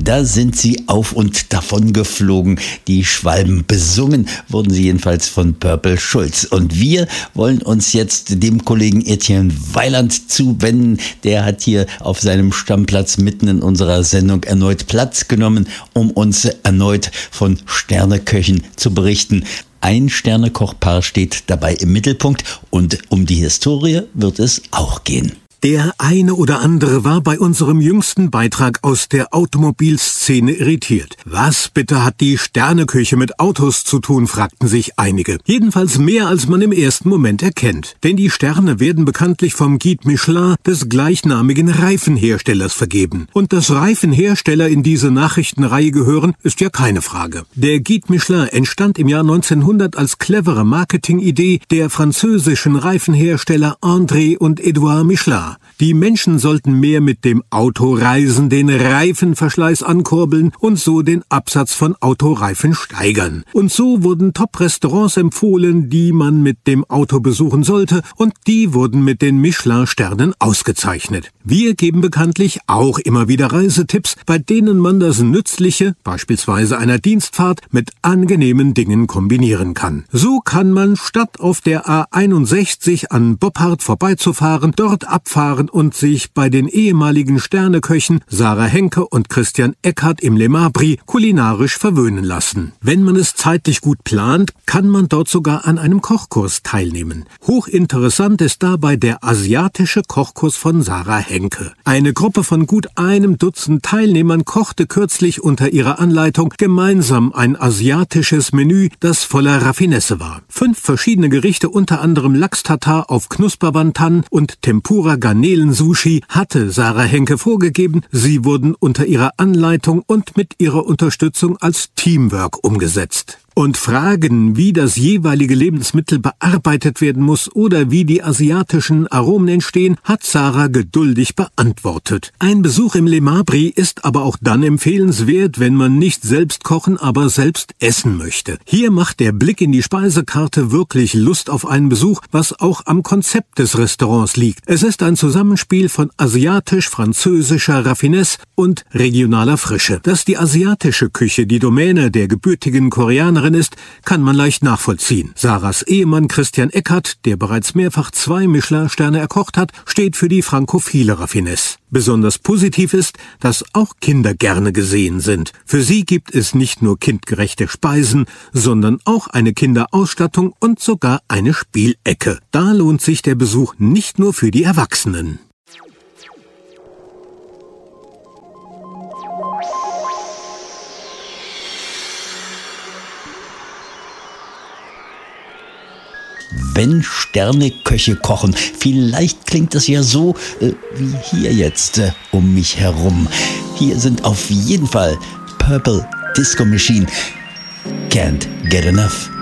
Da sind sie auf und davon geflogen, die Schwalben. Besungen wurden sie jedenfalls von Purple Schulz. Und wir wollen uns jetzt dem Kollegen Etienne Weiland zuwenden. Der hat hier auf seinem Stammplatz mitten in unserer Sendung erneut Platz genommen, um uns erneut von Sterneköchen zu berichten. Ein Sternekochpaar steht dabei im Mittelpunkt und um die Historie wird es auch gehen. Der eine oder andere war bei unserem jüngsten Beitrag aus der Automobilszene irritiert. Was bitte hat die Sterneküche mit Autos zu tun, fragten sich einige. Jedenfalls mehr, als man im ersten Moment erkennt. Denn die Sterne werden bekanntlich vom Guide Michelin, des gleichnamigen Reifenherstellers, vergeben. Und dass Reifenhersteller in diese Nachrichtenreihe gehören, ist ja keine Frage. Der Guide Michelin entstand im Jahr 1900 als clevere Marketingidee der französischen Reifenhersteller André und Edouard Michelin. Die Menschen sollten mehr mit dem Auto reisen, den Reifenverschleiß ankurbeln und so den Absatz von Autoreifen steigern. Und so wurden Top-Restaurants empfohlen, die man mit dem Auto besuchen sollte, und die wurden mit den Michelin-Sternen ausgezeichnet. Wir geben bekanntlich auch immer wieder Reisetipps, bei denen man das Nützliche, beispielsweise einer Dienstfahrt, mit angenehmen Dingen kombinieren kann. So kann man statt auf der A61 an Boppard vorbeizufahren, dort abfahren und sich bei den ehemaligen Sterneköchen Sarah Henke und Christian Eckhardt im Le Mabry kulinarisch verwöhnen lassen. Wenn man es zeitlich gut plant, kann man dort sogar an einem Kochkurs teilnehmen. Hochinteressant ist dabei der asiatische Kochkurs von Sarah Henke. Eine Gruppe von gut einem Dutzend Teilnehmern kochte kürzlich unter ihrer Anleitung gemeinsam ein asiatisches Menü, das voller Raffinesse war. 5 verschiedene Gerichte, unter anderem Lachs-Tatar auf Knusperwantan und Tempura Garnelensushi, hatte Sarah Henke vorgegeben. Sie wurden unter ihrer Anleitung und mit ihrer Unterstützung als Teamwork umgesetzt. Und Fragen, wie das jeweilige Lebensmittel bearbeitet werden muss oder wie die asiatischen Aromen entstehen, hat Sarah geduldig beantwortet. Ein Besuch im Le Mabry ist aber auch dann empfehlenswert, wenn man nicht selbst kochen, aber selbst essen möchte. Hier macht der Blick in die Speisekarte wirklich Lust auf einen Besuch, was auch am Konzept des Restaurants liegt. Es ist ein Zusammenspiel von asiatisch-französischer Raffinesse und regionaler Frische. Dass die asiatische Küche die Domäne der gebürtigen Koreanerin ist, kann man leicht nachvollziehen. Sarahs Ehemann Christian Eckhardt, der bereits mehrfach 2 Michelin-Sterne erkocht hat, steht für die frankophile Raffinesse. Besonders positiv ist, dass auch Kinder gerne gesehen sind. Für sie gibt es nicht nur kindgerechte Speisen, sondern auch eine Kinderausstattung und sogar eine Spielecke. Da lohnt sich der Besuch nicht nur für die Erwachsenen. Wenn Sterneköche kochen, vielleicht klingt es ja so wie hier jetzt um mich herum. Hier sind auf jeden Fall Purple Disco Machine. Can't get enough.